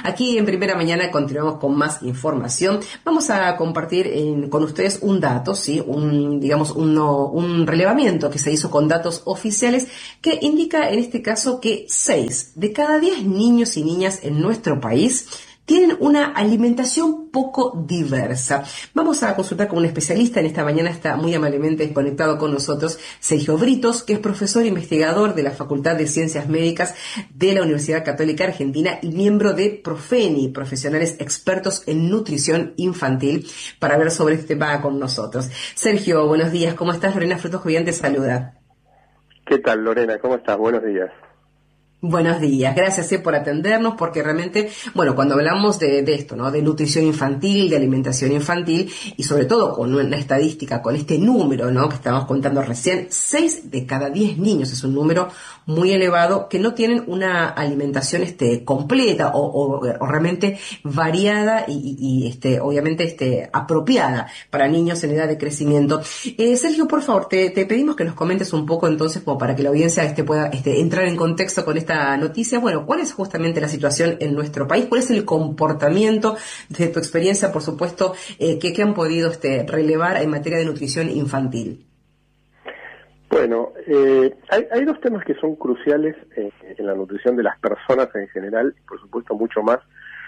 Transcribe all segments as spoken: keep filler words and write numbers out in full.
Aquí en Primera Mañana continuamos con más información. Vamos a compartir en, con ustedes un dato, sí, un, digamos, uno, un relevamiento que se hizo con datos oficiales que indica en este caso que seis de cada diez niños y niñas en nuestro país tienen una alimentación poco diversa. Vamos a consultar con un especialista. En esta mañana está muy amablemente conectado con nosotros Sergio Britos, que es profesor e investigador de la Facultad de Ciencias Médicas de la Universidad Católica Argentina y miembro de Profeni, profesionales expertos en nutrición infantil, para hablar sobre este tema con nosotros. Sergio, buenos días. ¿Cómo estás? Lorena Frutos Jovián te saluda. ¿Qué tal, Lorena? ¿Cómo estás? Buenos días. Buenos días, gracias eh, por atendernos, porque realmente, bueno, cuando hablamos de, de esto, ¿no? De nutrición infantil, de alimentación infantil, y sobre todo con una estadística, con este número, ¿no? Que estamos contando recién, seis de cada diez niños, es un número muy elevado, que no tienen una alimentación este, completa o, o, o realmente variada y, y, y este, obviamente este, apropiada para niños en edad de crecimiento. Eh, Sergio, por favor, te, te pedimos que nos comentes un poco entonces, como para que la audiencia este, pueda este, entrar en contexto con esta noticia. Bueno, ¿cuál es justamente la situación en nuestro país? ¿Cuál es el comportamiento, desde tu experiencia, por supuesto, eh, que, que han podido este, relevar en materia de nutrición infantil? Bueno, eh, hay, hay dos temas que son cruciales eh, en la nutrición de las personas en general, y por supuesto mucho más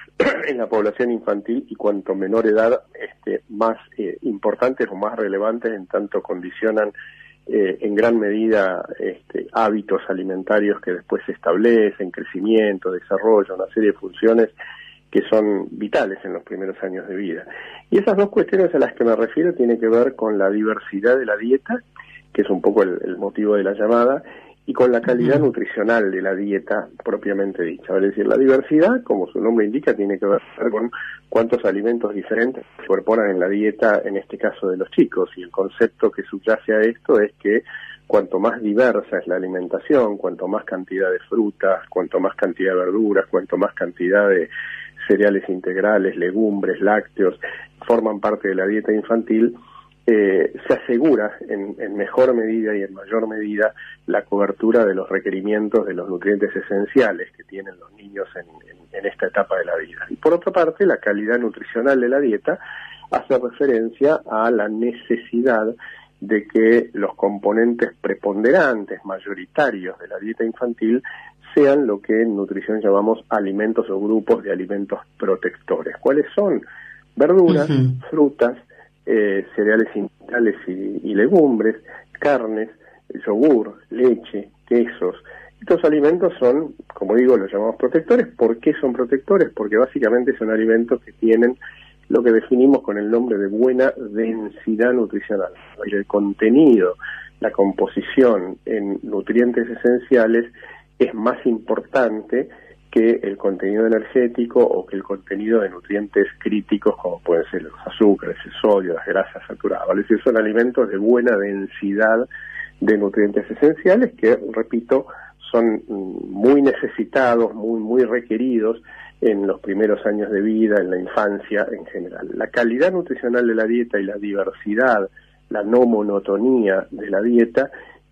en la población infantil, y cuanto menor edad, este, más eh, importantes o más relevantes, en tanto condicionan Eh, en gran medida este, hábitos alimentarios que después se establecen, crecimiento, desarrollo, una serie de funciones que son vitales en los primeros años de vida. Y esas dos cuestiones a las que me refiero tienen que ver con la diversidad de la dieta, que es un poco el, el motivo de la llamada, y con la calidad nutricional de la dieta propiamente dicha. Es decir, la diversidad, como su nombre indica, tiene que ver con cuántos alimentos diferentes se incorporan en la dieta, en este caso de los chicos, y el concepto que subyace a esto es que cuanto más diversa es la alimentación, cuanto más cantidad de frutas, cuanto más cantidad de verduras, cuanto más cantidad de cereales integrales, legumbres, lácteos, forman parte de la dieta infantil, Eh, se asegura en, en mejor medida y en mayor medida la cobertura de los requerimientos de los nutrientes esenciales que tienen los niños en, en, en esta etapa de la vida. Y por otra parte, la calidad nutricional de la dieta hace referencia a la necesidad de que los componentes preponderantes, mayoritarios de la dieta infantil, sean lo que en nutrición llamamos alimentos o grupos de alimentos protectores. ¿Cuáles son? Verduras, uh-huh. frutas, Eh, cereales integrales y, y legumbres, carnes, yogur, leche, quesos. Estos alimentos son, como digo, los llamamos protectores. ¿Por qué son protectores? Porque básicamente son alimentos que tienen lo que definimos con el nombre de buena densidad nutricional. El contenido, la composición en nutrientes esenciales es más importante que el contenido energético o que el contenido de nutrientes críticos como pueden ser los azúcares, el sodio, las grasas saturadas. Es decir, son alimentos de buena densidad de nutrientes esenciales que, repito, son muy necesitados, muy, muy requeridos en los primeros años de vida, en la infancia en general. La calidad nutricional de la dieta y la diversidad, la no monotonía de la dieta,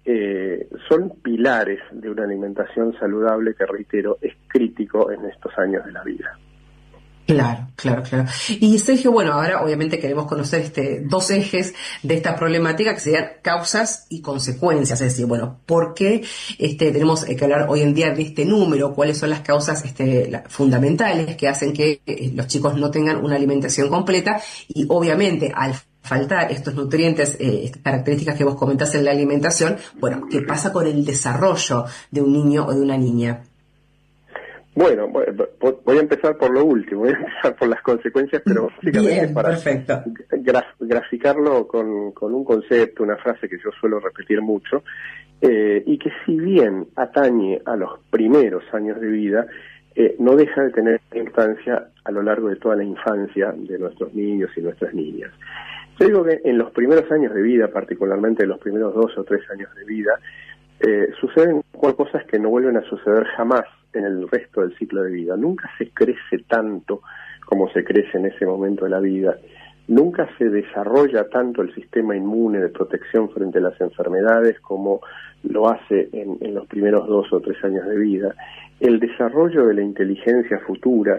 Eh, son pilares de una alimentación saludable que, reitero, es crítico en estos años de la vida. Claro, claro, claro. Y Sergio, bueno, ahora obviamente queremos conocer este dos ejes de esta problemática que serían causas y consecuencias, es decir, bueno, ¿por qué este, tenemos que hablar hoy en día de este número? ¿Cuáles son las causas este, la, fundamentales que hacen que eh, los chicos no tengan una alimentación completa? Y obviamente al faltar estos nutrientes, eh, estas características que vos comentás en la alimentación, bueno, ¿qué pasa con el desarrollo de un niño o de una niña? Bueno, voy a empezar por lo último, voy a empezar por las consecuencias, pero básicamente Bien, para graf- graficarlo con, con un concepto, una frase que yo suelo repetir mucho, eh, y que si bien atañe a los primeros años de vida, eh, no deja de tener importancia a lo largo de toda la infancia de nuestros niños y nuestras niñas. Yo digo que en los primeros años de vida, particularmente en los primeros dos o tres años de vida, eh, suceden cosas que no vuelven a suceder jamás en el resto del ciclo de vida. Nunca se crece tanto como se crece en ese momento de la vida. Nunca se desarrolla tanto el sistema inmune de protección frente a las enfermedades como lo hace en, en los primeros dos o tres años de vida. El desarrollo de la inteligencia futura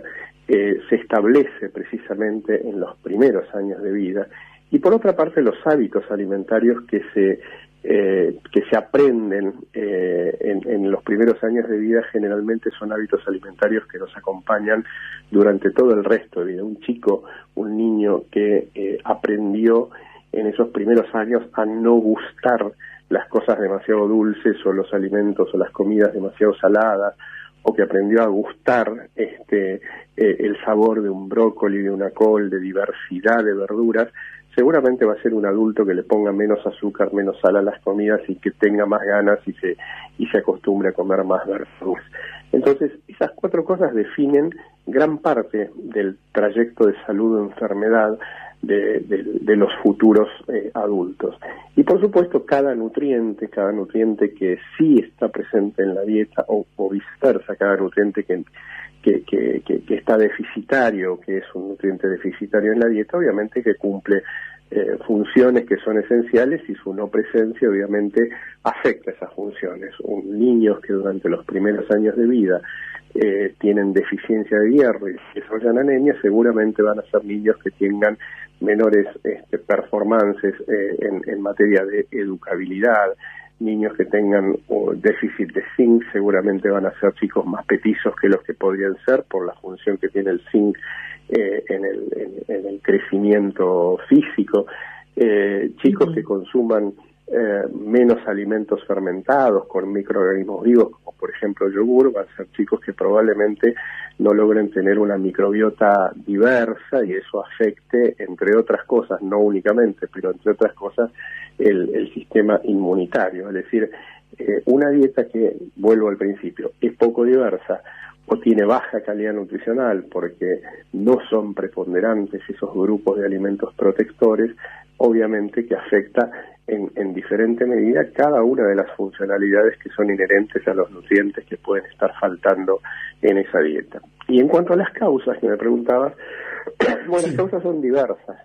eh, se establece precisamente en los primeros años de vida, y por otra parte los hábitos alimentarios que se eh, que se aprenden eh, en, en los primeros años de vida generalmente son hábitos alimentarios que nos acompañan durante todo el resto de vida. Un chico, un niño que eh, aprendió en esos primeros años a no gustar las cosas demasiado dulces o los alimentos o las comidas demasiado saladas, o que aprendió a gustar este eh, el sabor de un brócoli, de una col, de diversidad de verduras, seguramente va a ser un adulto que le ponga menos azúcar, menos sal a las comidas y que tenga más ganas y se y se acostumbre a comer más verduras. Entonces, esas cuatro cosas definen gran parte del trayecto de salud o enfermedad de, de, de los futuros eh, adultos. Y por supuesto, cada nutriente, cada nutriente que sí está presente en la dieta, o, o viceversa, cada nutriente que Que, que, que, que está deficitario, que es un nutriente deficitario en la dieta, obviamente que cumple eh, funciones que son esenciales, y su no presencia obviamente afecta esas funciones. Un, niños que durante los primeros años de vida eh, tienen deficiencia de hierro y desarrollan anemia, seguramente van a ser niños que tengan menores este, performances eh, en, en materia de educabilidad. Niños que tengan oh, déficit de zinc seguramente van a ser chicos más petizos que los que podrían ser por la función que tiene el zinc eh, en, el, en, en el crecimiento físico. Eh, chicos que consuman eh, menos alimentos fermentados con microorganismos vivos, como por ejemplo el yogur, van a ser chicos que probablemente no logren tener una microbiota diversa, y eso afecte, entre otras cosas, no únicamente, pero entre otras cosas, el, el sistema inmunitario. Es decir, eh, una dieta que, vuelvo al principio, es poco diversa o tiene baja calidad nutricional porque no son preponderantes esos grupos de alimentos protectores, obviamente que afecta en, en diferente medida cada una de las funcionalidades que son inherentes a los nutrientes que pueden estar faltando en esa dieta. Y en cuanto a las causas que me preguntabas, bueno, las causas son diversas,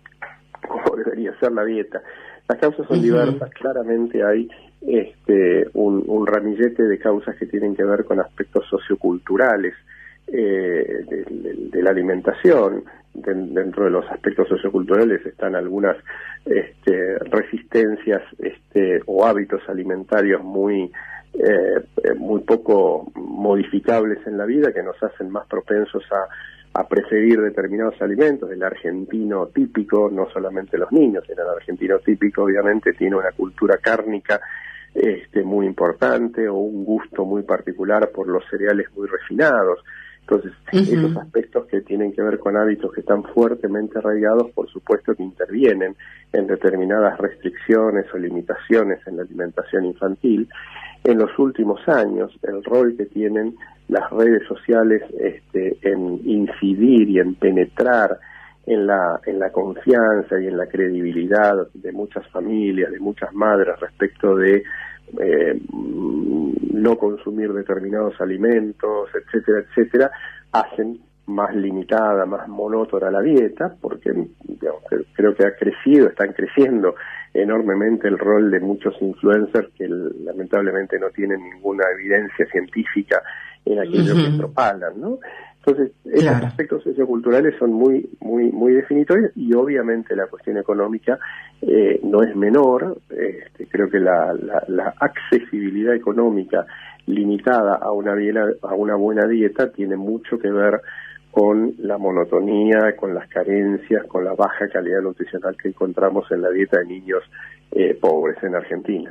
como debería ser la dieta. Las causas son uh-huh. diversas, claramente hay este un, un ramillete de causas que tienen que ver con aspectos socioculturales eh, de, de, de la alimentación. De, dentro de los aspectos socioculturales están algunas este, resistencias este, o hábitos alimentarios muy eh, muy poco modificables en la vida, que nos hacen más propensos a a preferir determinados alimentos. El argentino típico, no solamente los niños, el argentino típico obviamente tiene una cultura cárnica este, muy importante, o un gusto muy particular por los cereales muy refinados. Entonces, uh-huh. esos aspectos que tienen que ver con hábitos que están fuertemente arraigados, por supuesto que intervienen en determinadas restricciones o limitaciones en la alimentación infantil. En los últimos años, el rol que tienen las redes sociales este, en incidir y en penetrar en la en la confianza y en la credibilidad de muchas familias, de muchas madres respecto de eh, no consumir determinados alimentos, etcétera, etcétera, hacen más limitada, más monótona la dieta, porque digamos, creo que ha crecido, están creciendo enormemente el rol de muchos influencers que lamentablemente no tienen ninguna evidencia científica en aquello uh-huh. que propagan, ¿no? Entonces, esos claro. aspectos socioculturales son muy muy muy definitorios, y obviamente la cuestión económica eh, no es menor. Este, creo que la, la, la accesibilidad económica limitada a una, biela, a una buena dieta tiene mucho que ver con la monotonía, con las carencias, con la baja calidad nutricional que encontramos en la dieta de niños eh, pobres en Argentina.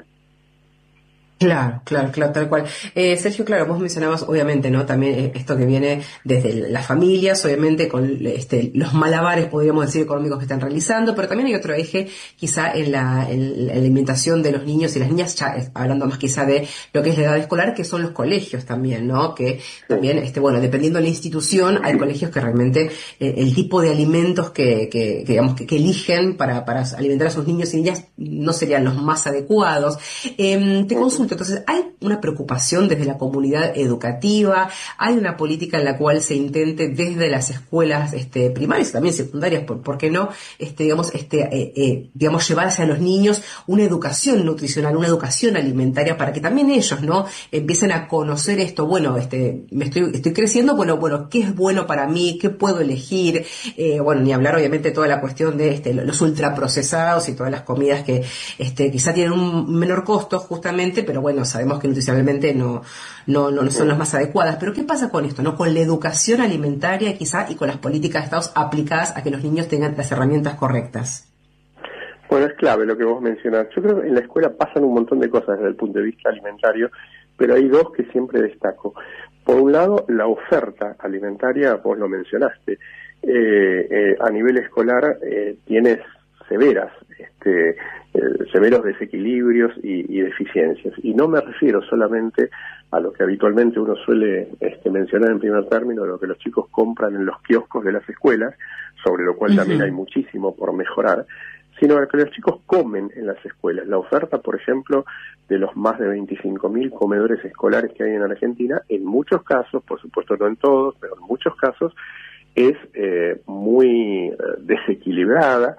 Claro, claro, claro, tal cual. Eh, Sergio, claro, vos mencionabas, obviamente, ¿no? También esto que viene desde las familias, obviamente, con este, los malabares, podríamos decir, económicos que están realizando, pero también hay otro eje, quizá, en la, en la alimentación de los niños y las niñas, ya hablando más quizá de lo que es la edad escolar, que son los colegios también, ¿no? Que también, este, bueno, dependiendo de la institución, hay colegios que realmente eh, el tipo de alimentos que, que, que digamos, que, que eligen para, para alimentar a sus niños y niñas no serían los más adecuados. Eh, te consulto, Entonces, hay una preocupación desde la comunidad educativa, hay una política en la cual se intente desde las escuelas este, primarias y también secundarias, ¿por, por qué no? Este, digamos, este, eh, eh, digamos, llevar hacia los niños una educación nutricional, una educación alimentaria para que también ellos, ¿no? Empiecen a conocer esto. Bueno, este, me estoy, estoy creciendo, bueno, bueno, ¿qué es bueno para mí? ¿Qué puedo elegir? Eh, bueno, ni hablar obviamente toda la cuestión de este, los ultraprocesados y todas las comidas que este, quizá tienen un menor costo justamente, pero bueno, sabemos que nutricionalmente no, no, no, no son las más adecuadas. Pero ¿qué pasa con esto, no? Con la educación alimentaria quizá y con las políticas de Estados aplicadas a que los niños tengan las herramientas correctas. Bueno, es clave lo que vos mencionás. Yo creo que en la escuela pasan un montón de cosas desde el punto de vista alimentario, pero hay dos que siempre destaco. Por un lado, la oferta alimentaria, vos lo mencionaste, eh, eh, a nivel escolar eh, tienes severas, este, eh, severos desequilibrios y, y deficiencias. Y no me refiero solamente a lo que habitualmente uno suele este, mencionar en primer término, lo que los chicos compran en los kioscos de las escuelas, sobre lo cual uh-huh. también hay muchísimo por mejorar, sino a lo que los chicos comen en las escuelas. La oferta, por ejemplo, de los más de veinticinco mil comedores escolares que hay en Argentina, en muchos casos, por supuesto no en todos, pero en muchos casos, es eh, muy eh, desequilibrada,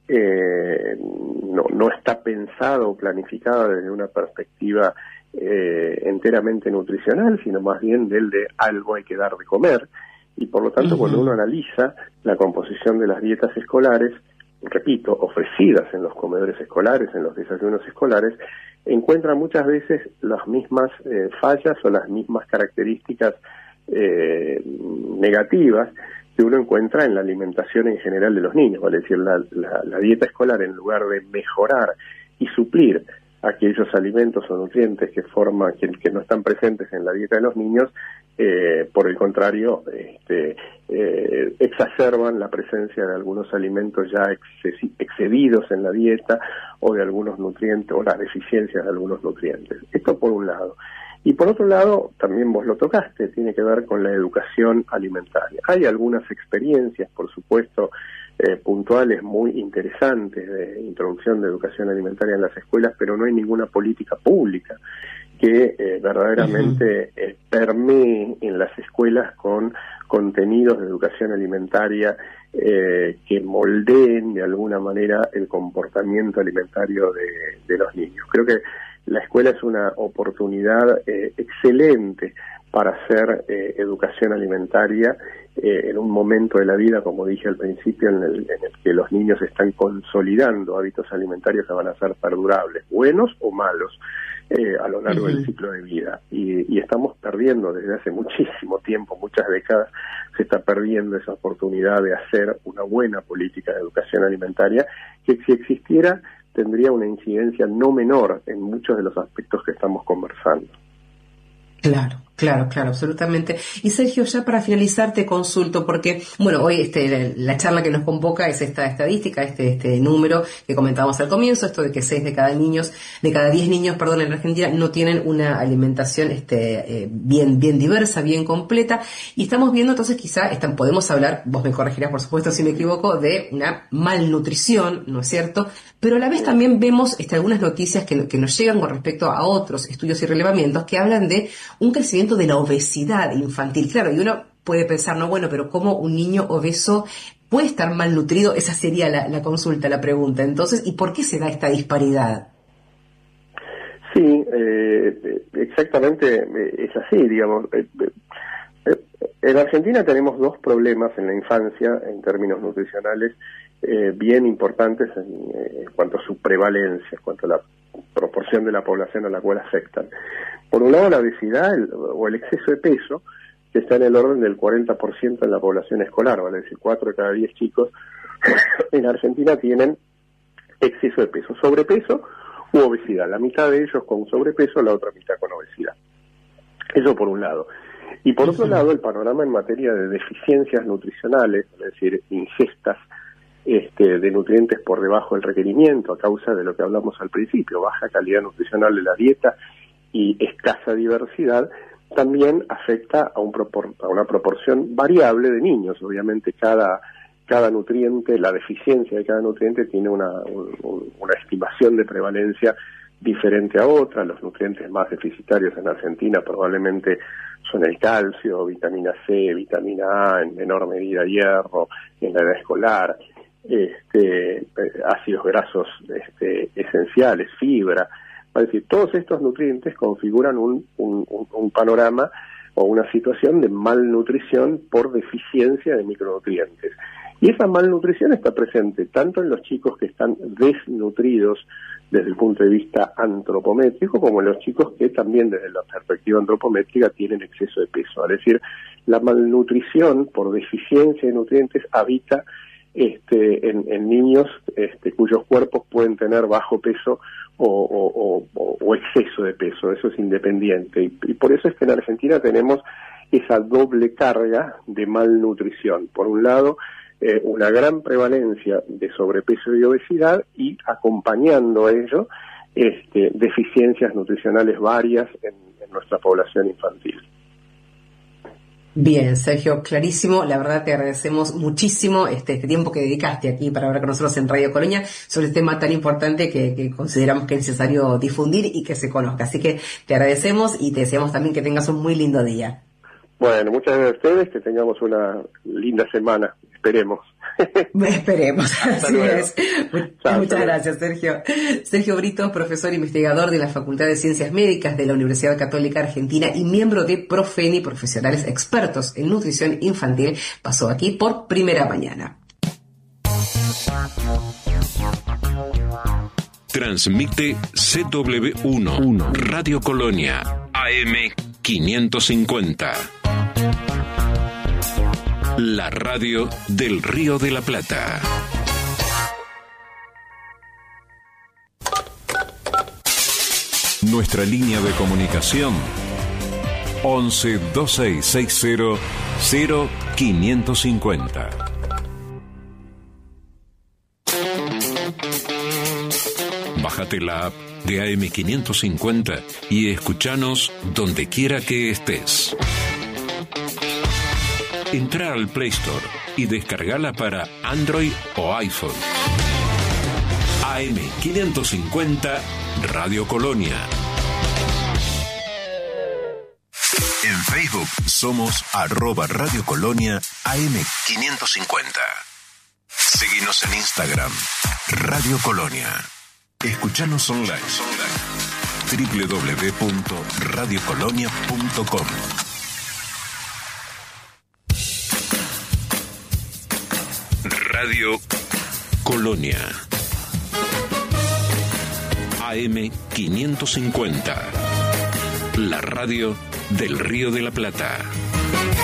eh, no, no está pensado o planificada desde una perspectiva eh, enteramente nutricional, sino más bien del de algo hay que dar de comer, y por lo tanto uh-huh. cuando uno analiza la composición de las dietas escolares, repito, ofrecidas en los comedores escolares, en los desayunos escolares, encuentra muchas veces las mismas eh, fallas o las mismas características eh, negativas que uno encuentra en la alimentación en general de los niños. Vale decir, la, la, la dieta escolar, en lugar de mejorar y suplir aquellos alimentos o nutrientes que forman, que, que no están presentes en la dieta de los niños, eh, por el contrario, este, eh, exacerban la presencia de algunos alimentos ya excesi- excedidos en la dieta o de algunos nutrientes o las deficiencias de algunos nutrientes. Esto por un lado. Y por otro lado, también vos lo tocaste, tiene que ver con la educación alimentaria. Hay algunas experiencias, por supuesto, eh, puntuales muy interesantes de introducción de educación alimentaria en las escuelas, pero no hay ninguna política pública que eh, verdaderamente uh-huh. eh, permee en las escuelas con contenidos de educación alimentaria eh, que moldeen de alguna manera el comportamiento alimentario de, de los niños. Creo que la escuela es una oportunidad eh, excelente para hacer eh, educación alimentaria eh, en un momento de la vida, como dije al principio, en el, en el que los niños están consolidando hábitos alimentarios que van a ser perdurables, buenos o malos, eh, a lo largo uh-huh. del ciclo de vida. Y, y estamos perdiendo desde hace muchísimo tiempo, muchas décadas, se está perdiendo esa oportunidad de hacer una buena política de educación alimentaria, que si existiera tendría una incidencia no menor en muchos de los aspectos que estamos conversando. Claro, claro, claro, absolutamente. Y Sergio, ya para finalizar te consulto, porque, bueno, hoy este, la, la charla que nos convoca es esta estadística, este, este número que comentábamos al comienzo, esto de que seis de cada niños, de cada diez niños, perdón, en Argentina no tienen una alimentación este, eh, bien, bien diversa, bien completa, y estamos viendo entonces quizá, están, podemos hablar, vos me corregirás por supuesto si me equivoco, de una malnutrición, ¿no es cierto? Pero a la vez también vemos este, algunas noticias que, que nos llegan con respecto a otros estudios y relevamientos que hablan de un crecimiento de la obesidad infantil. Claro, y uno puede pensar, no, bueno, pero ¿cómo un niño obeso puede estar malnutrido? Esa sería la, la consulta, la pregunta. Entonces, ¿y por qué se da esta disparidad? Sí, eh, exactamente es así, digamos. En Argentina tenemos dos problemas en la infancia, en términos nutricionales, eh, bien importantes en, en cuanto a su prevalencia, en cuanto a la proporción de la población a la cual afectan. Por un lado, la obesidad el, o el exceso de peso, que está en el orden del cuarenta por ciento en la población escolar, vale decir, cuatro de cada diez chicos en Argentina tienen exceso de peso, sobrepeso u obesidad. La mitad de ellos con sobrepeso, la otra mitad con obesidad. Eso por un lado. Y por otro lado, el panorama en materia de deficiencias nutricionales, es decir, ingestas este, de nutrientes por debajo del requerimiento a causa de lo que hablamos al principio, baja calidad nutricional de la dieta y escasa diversidad, también afecta a, un propor- a una proporción variable de niños. Obviamente cada, cada nutriente, la deficiencia de cada nutriente tiene una, un, una estimación de prevalencia diferente a otra. Los nutrientes más deficitarios en Argentina probablemente son el calcio, vitamina C, vitamina A, en menor medida hierro, en la edad escolar, este, ácidos grasos este, esenciales, fibra. Es decir, todos estos nutrientes configuran un, un, un, un panorama o una situación de malnutrición por deficiencia de micronutrientes. Y esa malnutrición está presente tanto en los chicos que están desnutridos desde el punto de vista antropométrico, como en los chicos que también desde la perspectiva antropométrica tienen exceso de peso. Es decir, la malnutrición por deficiencia de nutrientes habita este, en, en niños este, cuyos cuerpos pueden tener bajo peso o, o, o, o exceso de peso. Eso es independiente. Y, y por eso es que en Argentina tenemos esa doble carga de malnutrición. Por un lado, Eh, una gran prevalencia de sobrepeso y obesidad, y acompañando a ello este, deficiencias nutricionales varias en, en nuestra población infantil. Bien, Sergio, clarísimo. La verdad te agradecemos muchísimo este, este tiempo que dedicaste aquí para hablar con nosotros en Radio Colonia sobre este tema tan importante que, que consideramos que es necesario difundir y que se conozca. Así que te agradecemos y te deseamos también que tengas un muy lindo día. Bueno, muchas gracias a ustedes, que tengamos una linda semana. Esperemos. Esperemos, así luego. es. Chao, Muchas chao. gracias, Sergio. Sergio Brito, profesor investigador de la Facultad de Ciencias Médicas de la Universidad Católica Argentina y miembro de Profeni, profesionales expertos en nutrición infantil, pasó aquí por Primera Mañana. Transmite C W uno, Radio Colonia, A M quinientos cincuenta. La radio del Río de la Plata. Nuestra línea de comunicación once dos seis seis cero cero quinientos cincuenta. Bájate la app de A M quinientos cincuenta y escuchanos donde quiera que estés. Entra al Play Store y descargala para Android o iPhone. A M quinientos cincuenta Radio Colonia. En Facebook somos arroba Radio Colonia A M quinientos cincuenta. Seguinos en Instagram, Radio Colonia. Escuchanos online, doble u doble u doble u punto radio colonia punto com. Radio Colonia, A M quinientos cincuenta, la radio del Río de la Plata.